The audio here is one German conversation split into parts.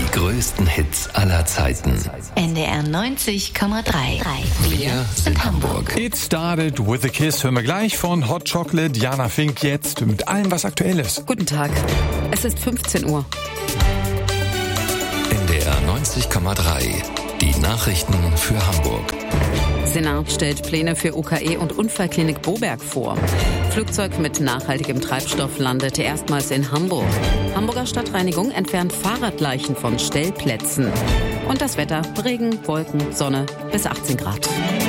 Die größten Hits aller Zeiten. NDR 90,3. Wir sind Hamburg. It Started with a Kiss hören wir gleich von Hot Chocolate. Jana Fink jetzt mit allem, was aktuell ist. Guten Tag. Es ist 15 Uhr. NDR 90,3. Die Nachrichten für Hamburg. Senat stellt Pläne für UKE und Unfallklinik Boberg vor. Flugzeug mit nachhaltigem Treibstoff landete erstmals in Hamburg. Hamburger Stadtreinigung entfernt Fahrradleichen von Stellplätzen. Und das Wetter: Regen, Wolken, Sonne bis 18 Grad.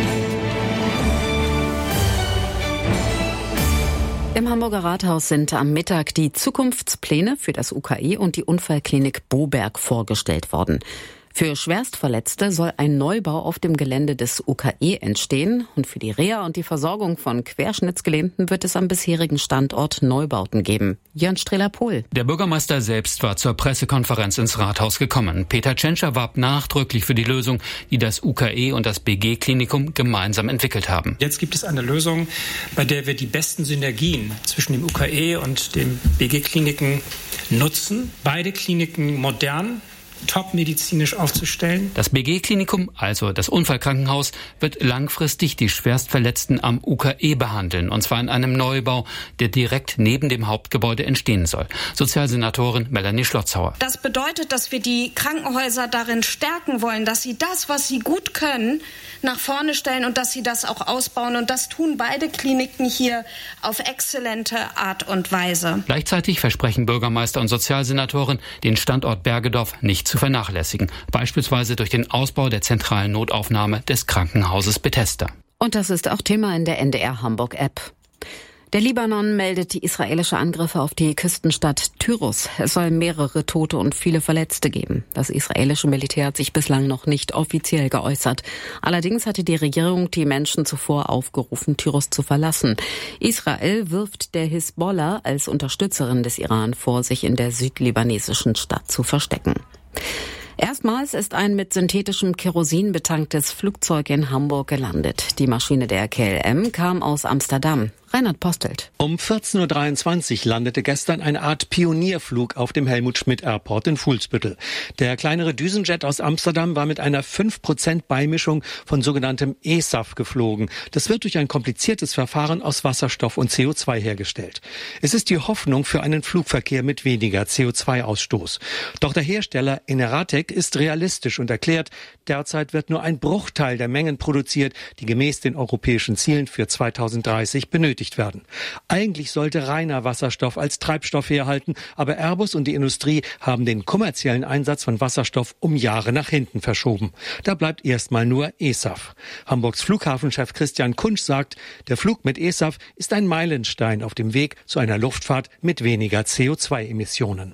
Im Hamburger Rathaus sind am Mittag die Zukunftspläne für das UKE und die Unfallklinik Boberg vorgestellt worden. Für Schwerstverletzte soll ein Neubau auf dem Gelände des UKE entstehen und für die Reha und die Versorgung von Querschnittsgelähmten wird es am bisherigen Standort Neubauten geben. Jörn Strehler-Pohl. Der Bürgermeister selbst war zur Pressekonferenz ins Rathaus gekommen. Peter Tschentscher warb nachdrücklich für die Lösung, die das UKE und das BG-Klinikum gemeinsam entwickelt haben. Jetzt gibt es eine Lösung, bei der wir die besten Synergien zwischen dem UKE und den BG-Kliniken nutzen. Beide Kliniken modern, topmedizinisch aufzustellen. Das BG-Klinikum, also das Unfallkrankenhaus, wird langfristig die Schwerstverletzten am UKE behandeln. Und zwar in einem Neubau, der direkt neben dem Hauptgebäude entstehen soll. Sozialsenatorin Melanie Schlotzhauer. Das bedeutet, dass wir die Krankenhäuser darin stärken wollen, dass sie das, was sie gut können, nach vorne stellen und dass sie das auch ausbauen. Und das tun beide Kliniken hier auf exzellente Art und Weise. Gleichzeitig versprechen Bürgermeister und Sozialsenatorin, den Standort Bergedorf nicht zu vernachlässigen, beispielsweise durch den Ausbau der zentralen Notaufnahme des Krankenhauses Bethesda. Und das ist auch Thema in der NDR Hamburg-App. Der Libanon meldet die israelische Angriffe auf die Küstenstadt Tyros. Es soll mehrere Tote und viele Verletzte geben. Das israelische Militär hat sich bislang noch nicht offiziell geäußert. Allerdings hatte die Regierung die Menschen zuvor aufgerufen, Tyros zu verlassen. Israel wirft der Hisbollah als Unterstützerin des Iran vor, sich in der südlibanesischen Stadt zu verstecken. Erstmals ist ein mit synthetischem Kerosin betanktes Flugzeug in Hamburg gelandet. Die Maschine der KLM kam aus Amsterdam. Reinhard Postelt. Um 14.23 Uhr landete gestern eine Art Pionierflug auf dem Helmut-Schmidt-Airport in Fuhlsbüttel. Der kleinere Düsenjet aus Amsterdam war mit einer 5% Beimischung von sogenanntem E-SAF geflogen. Das wird durch ein kompliziertes Verfahren aus Wasserstoff und CO2 hergestellt. Es ist die Hoffnung für einen Flugverkehr mit weniger CO2-Ausstoß. Doch der Hersteller Eneratec ist realistisch und erklärt, derzeit wird nur ein Bruchteil der Mengen produziert, die gemäß den europäischen Zielen für 2030 benötigt werden. Eigentlich sollte reiner Wasserstoff als Treibstoff herhalten, aber Airbus und die Industrie haben den kommerziellen Einsatz von Wasserstoff um Jahre nach hinten verschoben. Da bleibt erstmal nur E-SAF. Hamburgs Flughafenchef Christian Kunsch sagt, der Flug mit E-SAF ist ein Meilenstein auf dem Weg zu einer Luftfahrt mit weniger CO2-Emissionen.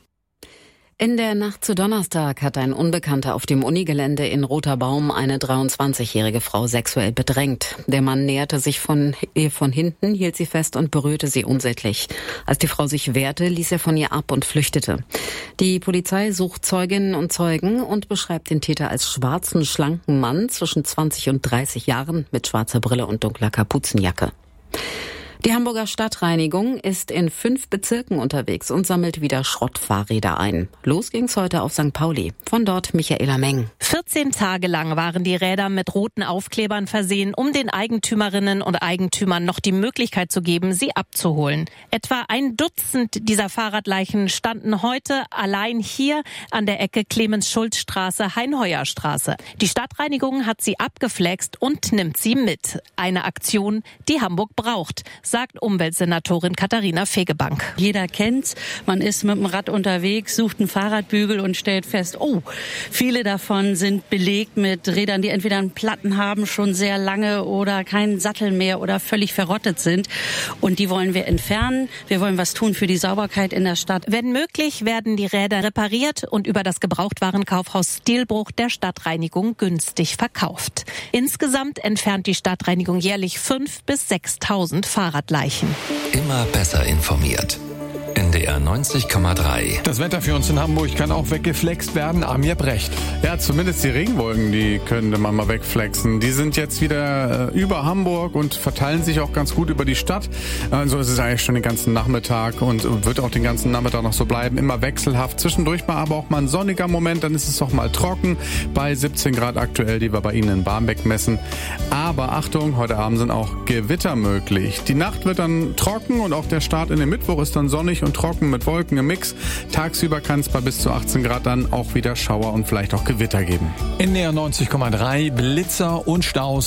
In der Nacht zu Donnerstag hat ein Unbekannter auf dem Unigelände in Roter Baum eine 23-jährige Frau sexuell bedrängt. Der Mann näherte sich von hinten, hielt sie fest und berührte sie unsittlich. Als die Frau sich wehrte, ließ er von ihr ab und flüchtete. Die Polizei sucht Zeuginnen und Zeugen und beschreibt den Täter als schwarzen, schlanken Mann zwischen 20 und 30 Jahren mit schwarzer Brille und dunkler Kapuzenjacke. Die Hamburger Stadtreinigung ist in 5 Bezirken unterwegs und sammelt wieder Schrottfahrräder ein. Los ging's heute auf St. Pauli. Von dort Michaela Meng. 14 Tage lang waren die Räder mit roten Aufklebern versehen, um den Eigentümerinnen und Eigentümern noch die Möglichkeit zu geben, sie abzuholen. Etwa 1 Dutzend dieser Fahrradleichen standen heute allein hier an der Ecke Clemens-Schulz-Straße, Heinheuer-Straße. Die Stadtreinigung hat sie abgeflext und nimmt sie mit. Eine Aktion, die Hamburg braucht, sagt Umweltsenatorin Katharina Fegebank. Jeder kennt's. Man ist mit dem Rad unterwegs, sucht einen Fahrradbügel und stellt fest, viele davon sind belegt mit Rädern, die entweder einen Platten haben, schon sehr lange oder keinen Sattel mehr oder völlig verrottet sind. Und die wollen wir entfernen. Wir wollen was tun für die Sauberkeit in der Stadt. Wenn möglich, werden die Räder repariert und über das Gebrauchtwarenkaufhaus Stilbruch der Stadtreinigung günstig verkauft. Insgesamt entfernt die Stadtreinigung jährlich 5.000 bis 6.000 Fahrradleichen. Immer besser informiert. NDR 90,3. Das Wetter für uns in Hamburg kann auch weggeflext werden. Amir Brecht. Ja, zumindest die Regenwolken, die könnte man mal wegflexen. Die sind jetzt wieder über Hamburg und verteilen sich auch ganz gut über die Stadt. So ist es eigentlich schon den ganzen Nachmittag und wird auch den ganzen Nachmittag noch so bleiben. Immer wechselhaft. Zwischendurch mal aber auch mal ein sonniger Moment. Dann ist es auch mal trocken bei 17 Grad aktuell, die wir bei Ihnen in Barmbek messen. Aber Achtung, heute Abend sind auch Gewitter möglich. Die Nacht wird dann trocken und auch der Start in den Mittwoch ist dann sonnig und trocken mit Wolken im Mix. Tagsüber kann es bei bis zu 18 Grad dann auch wieder Schauer und vielleicht auch Gewitter geben. NDR 90,3 Blitzer und Staus